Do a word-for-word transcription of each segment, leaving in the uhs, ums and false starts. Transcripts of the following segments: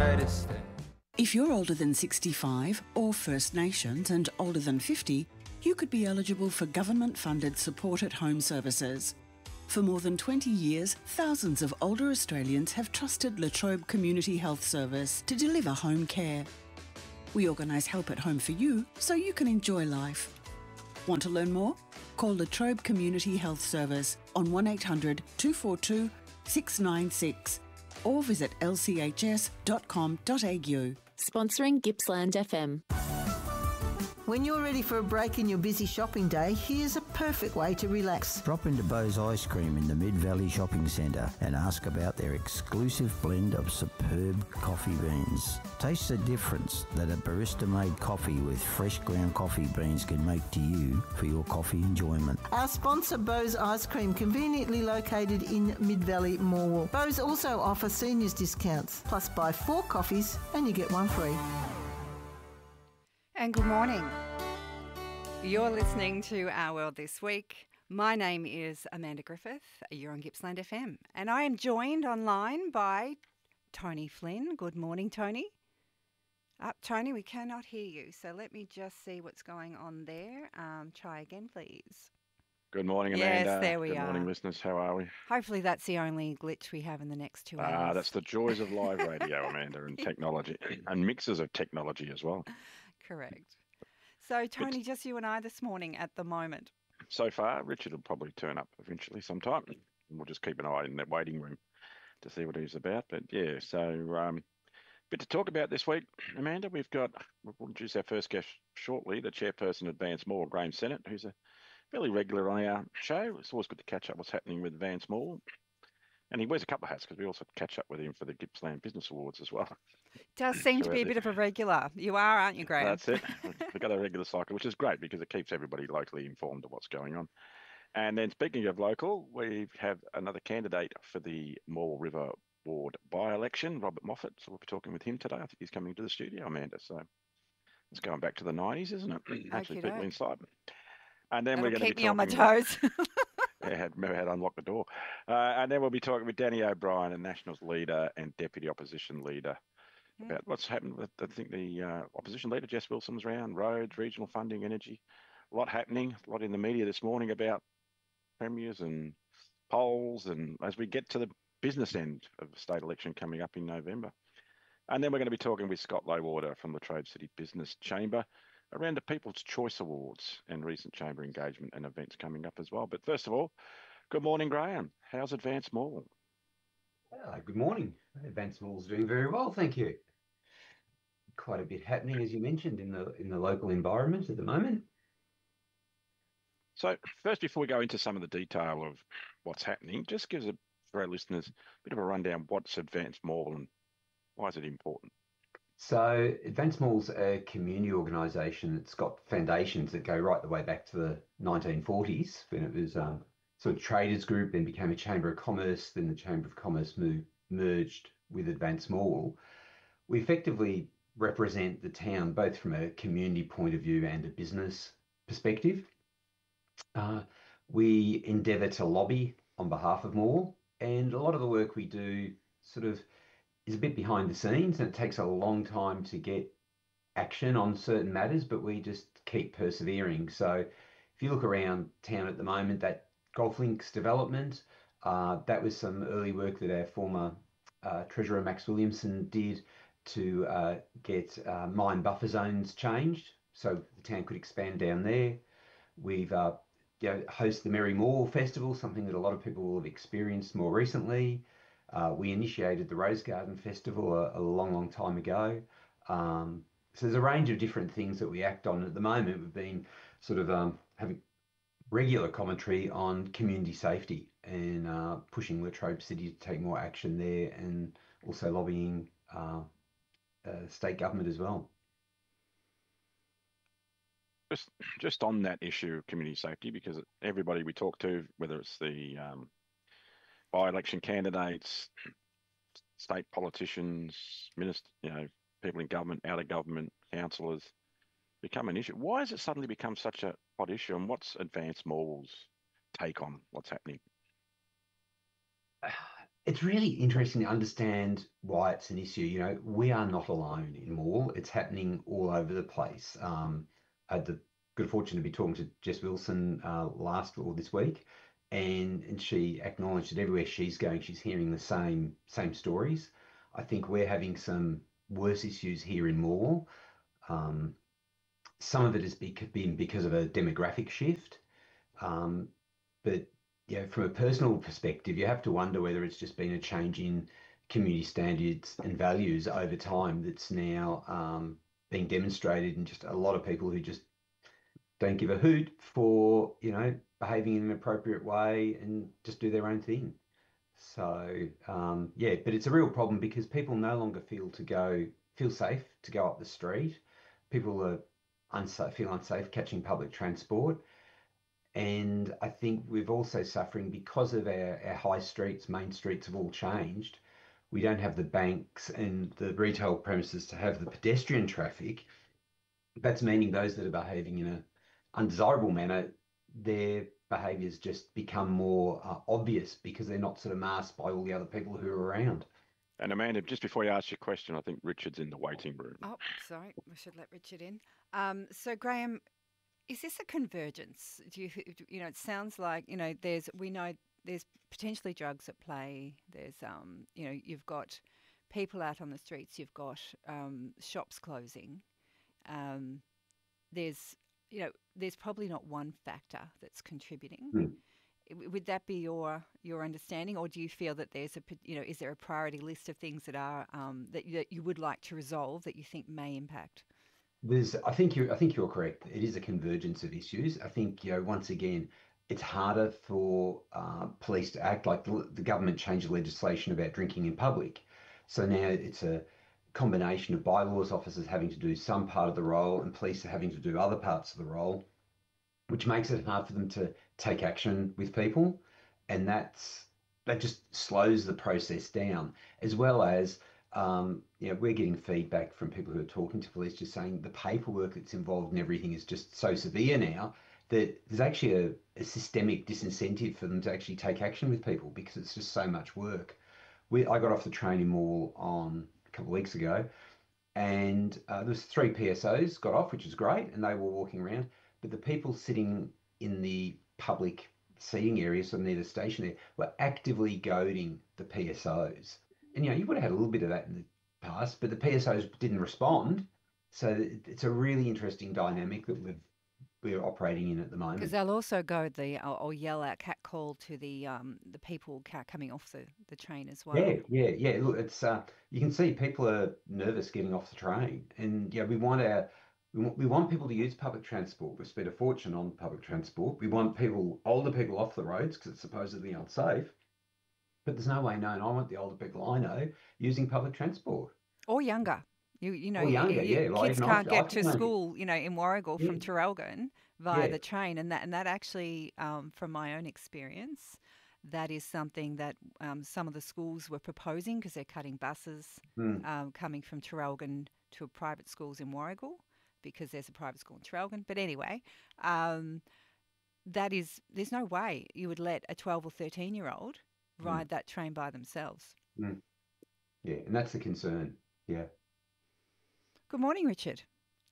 greatest thing. If you're older than sixty-five or First Nations and older than fifty, you could be eligible for government-funded support at home services. For more than twenty years, thousands of older Australians have trusted La Trobe Community Health Service to deliver home care. We organise help at home for you so you can enjoy life. Want to learn more? Call La Trobe Community Health Service on one eight hundred two four two six nine six or visit l c h s dot com dot a u. Sponsoring Gippsland F M. When you're ready for a break in your busy shopping day, here's a perfect way to relax. Drop into Bo's Ice Cream in the Mid-Valley Shopping Centre and ask about their exclusive blend of superb coffee beans. Taste the difference that a barista-made coffee with fresh ground coffee beans can make to you for your coffee enjoyment. Our sponsor, Bo's Ice Cream, conveniently located in Mid-Valley Morwell. Bo's also offer seniors discounts, plus buy four coffees and you get one free. And good morning. You're listening to Our World This Week. My name is Amanda Griffith. You're on Gippsland F M. And I am joined online by Tony Flynn. Good morning, Tony. Uh, Tony, we cannot hear you, so let me just see what's going on there. Um, try again, please. Good morning, Amanda. Yes, there we Good are. Good morning, listeners. How are we? Hopefully that's the only glitch we have in the next two hours. Ah, that's the joys of live radio, Amanda, and technology, and mixes of technology as well. Correct. So, Tony, it's, just you and I this morning at the moment. So far, Richard will probably turn up eventually sometime. We'll just keep an eye in that waiting room to see what he's about. But yeah, so um, bit to talk about this week, Amanda. We've got, we'll introduce our first guest shortly, the chairperson of Vance Mall, Graham Sennett, who's a fairly regular on our show. It's always good to catch up what's happening with Vance Mall. And he wears a couple of hats because we also catch up with him for the Gippsland Business Awards as well. Does seem to be a bit of a regular. You are, aren't you, Graham? That's it. We've got a regular cycle, which is great because it keeps everybody locally informed of what's going on. And then speaking of local, we have another candidate for the Morwell River Ward by-election, Robert Moffat. So we'll be talking with him today. I think he's coming to the studio, Amanda. So it's going back to the nineties, isn't it? Actually, people inside. And then That'll we're going keep to be me on my talking toes. Yeah, remember how to unlock the door. Uh, and then we'll be talking with Danny O'Brien, a Nationals leader and Deputy Opposition leader, mm. about what's happened with, I think, the uh, Opposition leader, Jess Wilson's round, roads, regional funding, energy. A lot happening, a lot in the media this morning about premiers and polls, and as we get to the business end of the state election coming up in November. And then we're going to be talking with Scott Lowwater from the Latrobe City Business Chamber around the People's Choice Awards and recent chamber engagement and events coming up as well. But first of all, good morning, Graham. How's Advance Mall? Uh, good morning. Advance Mall's doing very well, thank you. Quite a bit happening, as you mentioned, in the in the local environment at the moment. So first, before we go into some of the detail of what's happening, just give us, a, for our listeners, a bit of a rundown. What's Advance Mall and why is it important? So Advance Mall's a community organisation that's got foundations that go right the way back to the nineteen forties when it was um, sort of traders group, then became a Chamber of Commerce, then the Chamber of Commerce moved, merged with Advance Mall. We effectively represent the town both from a community point of view and a business perspective. Uh, we endeavour to lobby on behalf of Mall, and a lot of the work we do sort of is a bit behind the scenes, and it takes a long time to get action on certain matters, but we just keep persevering. So if you look around town at the moment, that Golf Links development, uh, that was some early work that our former uh, Treasurer Max Williamson did to uh, get uh, mine buffer zones changed so the town could expand down there. We've uh, you know, host the Merry Moor Festival, something that a lot of people will have experienced more recently. Uh, we initiated the Rose Garden Festival a, a long, long time ago. Um, so there's a range of different things that we act on. At the moment, we've been sort of um, having regular commentary on community safety and uh, pushing Latrobe City to take more action there, and also lobbying uh, uh, state government as well. Just, just on that issue of community safety, because everybody we talk to, whether it's the um, by-election candidates, state politicians, ministers, you know, people in government, out of government, councillors, become an issue. Why has it suddenly become such a hot issue, and what's Advance Mall's take on what's happening? it's really interesting to understand why it's an issue. You know, we are not alone in Morwell. It's happening all over the place. Um, I had the good fortune to be talking to Jess Wilson uh, last or this week, and and she acknowledged that everywhere she's going, she's hearing the same same stories. I think we're having some worse issues here in Morwell. Um, some of it has been because of a demographic shift, um, but yeah, from a personal perspective, you have to wonder whether it's just been a change in community standards and values over time that's now um, being demonstrated in just a lot of people who just don't give a hoot for, you know, behaving in an appropriate way and just do their own thing. So um, yeah, but it's a real problem because people no longer feel to go feel safe to go up the street. People are unsafe, feel unsafe catching public transport. And I think we've also suffering because of our, our high streets, main streets have all changed. We don't have the banks and the retail premises to have the pedestrian traffic. That's meaning those that are behaving in an undesirable manner, their behaviours just become more uh, obvious because they're not sort of masked by all the other people who are around. And Amanda, just before you ask your question, I think Richard's in the waiting room. Oh, sorry, we should let Richard in. Um, so Graham, is this a convergence? Do you, you know, it sounds like, you know, there's, we know there's potentially drugs at play. There's, um, you know, you've got people out on the streets. You've got um, shops closing. Um, there's, you know, there's probably not one factor that's contributing. Mm. Would that be your your understanding, or do you feel that there's a, you know, is there a priority list of things that are um, that you, that you would like to resolve that you think may impact? There's, I think you, I think you're correct. It is a convergence of issues. I think, you know, once again, it's harder for uh, police to act. Like the, the government changed the legislation about drinking in public, so now it's a combination of bylaws officers having to do some part of the role and police are having to do other parts of the role, which makes it hard for them to take action with people, and that's that just slows the process down. As well as um, you know, we're getting feedback from people who are talking to police just saying the paperwork that's involved in everything is just so severe now that there's actually a, a systemic disincentive for them to actually take action with people because it's just so much work. We, I got off the train in Morwell on a couple of weeks ago, and uh, there was three P S Os got off, which is great, and they were walking around. But the people sitting in the public seating areas near the station there were actively goading the P S Os. And, you know, you would have had a little bit of that in the past, but the P S Os didn't respond. So it's a really interesting dynamic that we've, we're operating in at the moment. Because they'll also go the or, or yell out cat call to the um, the people coming off the, the train as well. Yeah, yeah, yeah. Look, it's uh, you can see people are nervous getting off the train, and yeah, we want our we want, we want people to use public transport. We've spent a fortune on public transport. We want people, older people, off the roads because it's supposedly unsafe. But there's no way known. I want the older people I know using public transport. Or younger. You you know, or younger, you, yeah. Like kids can't I, get I to school, you know, in Warragul yeah. from Traralgon via yeah. the train, and that and that actually, um, from my own experience, that is something that um, some of the schools were proposing because they're cutting buses mm. um, coming from Traralgon to private schools in Warragul because there's a private school in Traralgon. But anyway, um, that is, there's no way you would let a twelve or thirteen year old ride mm. that train by themselves. Mm. Yeah, and that's the concern. Yeah. Good morning, Richard.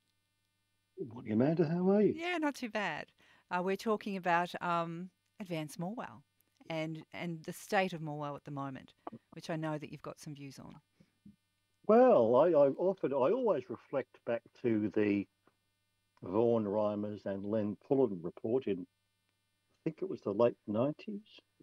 Good morning, Amanda. How are you? Yeah, not too bad. Uh, we're talking about um, Advance Morwell and and the state of Morwell at the moment, which I know that you've got some views on. Well, I, I often, I always reflect back to the Vaughan Reimers and Len Pullen report in, I think it was the late nineties,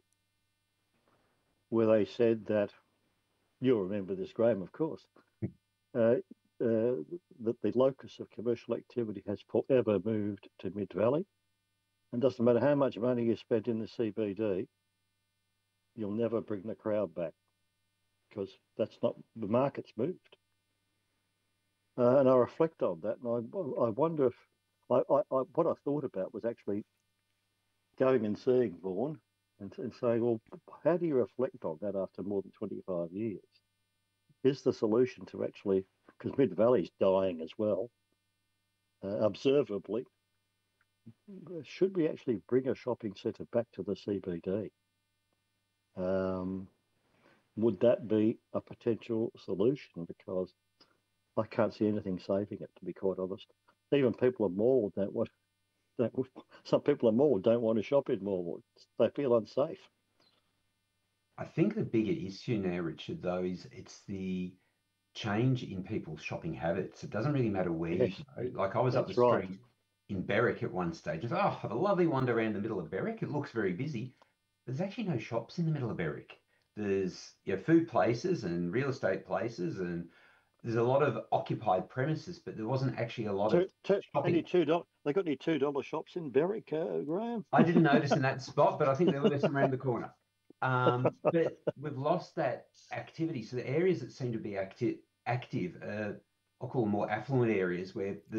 where they said that, you'll remember this, Graham, of course, uh, uh, that the locus of commercial activity has forever moved to Mid-Valley. And doesn't matter how much money you spend in the C B D, you'll never bring the crowd back because that's not, the market's moved. Uh, and I reflect on that, and I, I wonder if, I, I, I, what I thought about was actually going and seeing Vaughan and, and saying, well, how do you reflect on that after more than twenty-five years? Is the solution to actually, because Mid-Valley's dying as well, uh, observably, should we actually bring a shopping centre back to the C B D? Um, would that be a potential solution? Because I can't see anything saving it, to be quite honest. Even people in Morwell don't want. Don't, some people in Morwell don't want to shop in Morwell. They feel unsafe. I think the bigger issue now, Richard, though, is it's the change in people's shopping habits. It doesn't really matter where Yes, you go. Like I was up the that's right. street in Berwick at one stage. I thought, oh, have a lovely wander around the middle of Berwick. It looks very busy. There's actually no shops in the middle of Berwick. There's you know, food places and real estate places, and there's a lot of occupied premises, but there wasn't actually a lot Two, of two, shopping. any two dollars. They got any two dollar shops in Berwick, uh, Graham? I didn't notice in that spot, but I think there were some around the corner. Um, but we've lost that activity. So the areas that seem to be active, active, uh, I'll call them more affluent areas where the